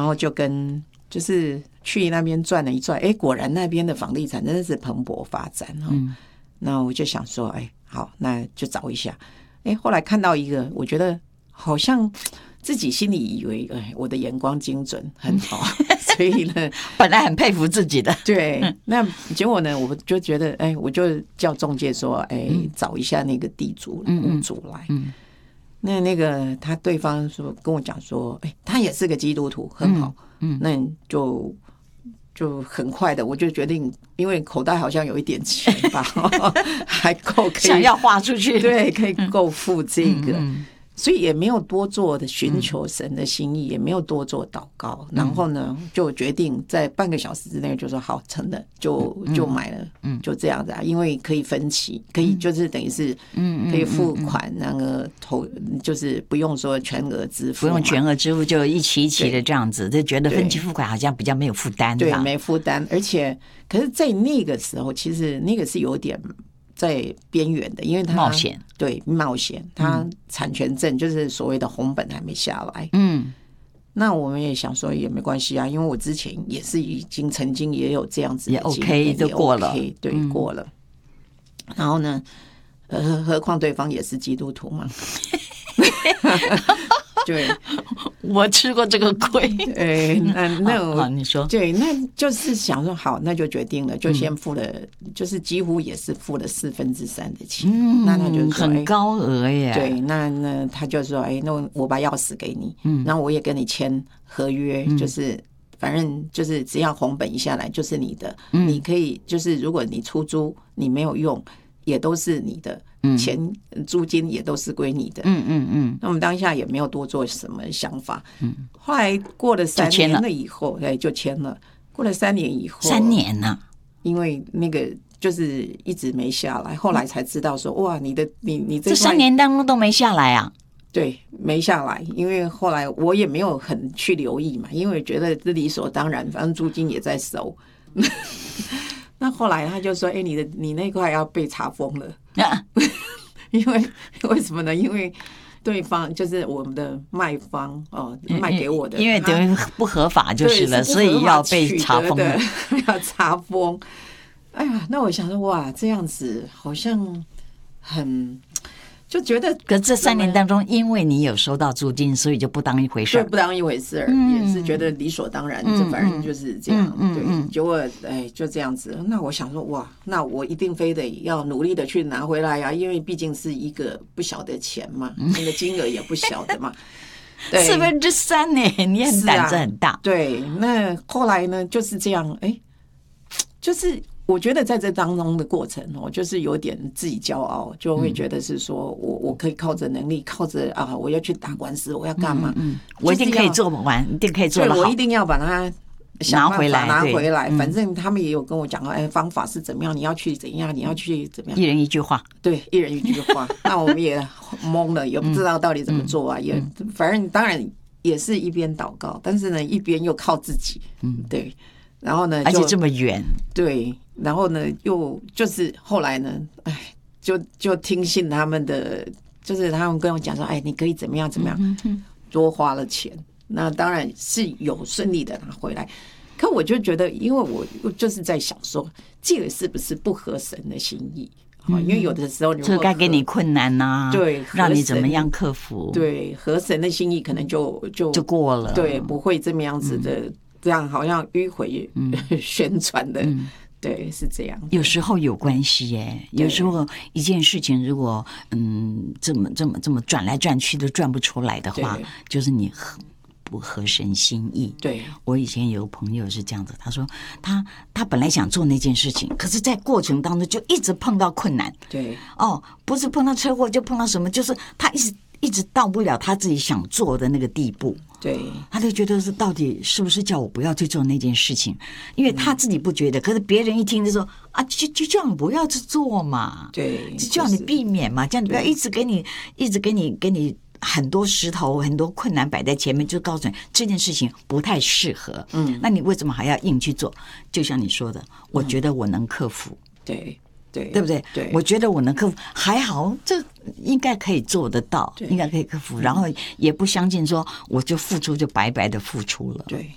后就是去那边转了一转，果然那边的房地产真的是蓬勃发展哦。那我就想说，好，那就找一下。后来看到一个，我觉得好像自己心里以为，我的眼光精准很好，所以呢， 本来很佩服自己的。 对，那结果呢，我就觉得，我就叫中介说，找一下那个地主屋主来。那个他对方说跟我讲说，他也是个基督徒，很好。那就很快的，我就决定，因为口袋好像有一点钱吧，还够可以想要花出去， 对，可以够付这个。所以也没有多做的寻求神的心意，也没有多做祷告，然后呢，就决定在半个小时之内就说好，成了，就买了，就这样子啊，因为可以分期，可以就是等于是，可以付款，那个就是不用说全额支付， 不用全额支付，就一期一期的这样子，就觉得分期付款好像比较没有负担， 对，没负担，而且可是在那个时候，其实那个是有点在边缘的，因为它冒险， 对，冒险，它产权证就是所谓的红本还没下来。那我们也想说也没关系啊，因为我之前也是已经曾经也有这样子的也 OK 就过了， 对，过了。然后呢，何况对方也是基督徒嘛。对， 我吃过这个亏。 那你说对，那就是想说好，那就决定了，就先付了，就是几乎也是付了3/4的钱。那他就说很高额耶。 对，那他就说，那我把钥匙给你，然后我也跟你签合约，就是反正就是只要红本一下来就是你的，你可以就是如果你出租你没有用，也都是你的。钱租金也都是归你的。那我们当下也没有多做什么想法。后来过了3年了以后，就签了。过了3年以后 ，3年呢？ 因为那个就是一直没下来，后来才知道说，哇，你这 3年当中都没下来啊？ 对，没下来，因为后来我也没有很去留意嘛，因为觉得这理所当然，反正租金也在收。那后来他就说，你那块要被查封了。为什么呢？因为对方就是我们的卖方卖给我的， 因为等于不合法就是了，所以要被查封了， 要查封。哎呀，那我想说，哇，这样子好像很。就觉得， 可这3年当中，因为你有收到租金，所以就不当一回事， 不当一回事，也是觉得理所当然，这反正就是这样。对，结果就这样子。那我想说，哇，那我一定非得要努力的去拿回来呀，因为毕竟是一个不小的钱嘛，那个金额也不小的嘛。 对，3/4呢，你很胆子很大。 对，那后来呢就是这样，就是。我觉得在这当中的过程，就是有点自己骄傲，就会觉得是说我可以靠着能力，靠着我要去打官司，我要干嘛？ 我一定可以做完，一定可以做得好。 我一定要把它拿回来。反正他们也有跟我讲方法是怎么样，你要去怎样，你要去怎么样。 一人一句话， 对，一人一句话。那我们也懵了，也不知道到底怎么做啊。也反正当然也是一边祷告，但是呢，一边又靠自己。对。然后呢， 而且这么远， 对，然后呢，又就是后来呢，就听信他们的，就是他们跟我讲说，你可以怎么样怎么样，多花了钱，那当然是有顺利的拿回来。可我就觉得，因为我就是在想说，这个是不是不合神的心意？因为有的时候这该给你困难呐， 对， 让你怎么样克服？ 对，合神的心意可能就过了， 对，不会这么样子的。这样好像迂回宣传的，对，是这样。 有时候有关系耶，有时候一件事情如果这么转来转去都转不出来的话，就是你不合神心意。 对， 我以前有个朋友是这样子，他说他本来想做那件事情，可是在过程当中就一直碰到困难。 对， 不是碰到车祸就碰到什么，就是他一直到不了他自己想做的那个地步。 对， 他就觉得是到底是不是叫我不要去做那件事情，因为他自己不觉得，可是别人一听就说就叫你不要去做嘛， 对， 就叫你避免嘛，叫你不要一直给你很多石头很多困难摆在前面，就告诉你这件事情不太适合，那你为什么还要硬去做？就像你说的，我觉得我能克服，对不对？ 对， 我觉得我能克服，还好，这应该可以做得到，应该可以克服。然后也不相信说我就付出就白白的付出了。 对，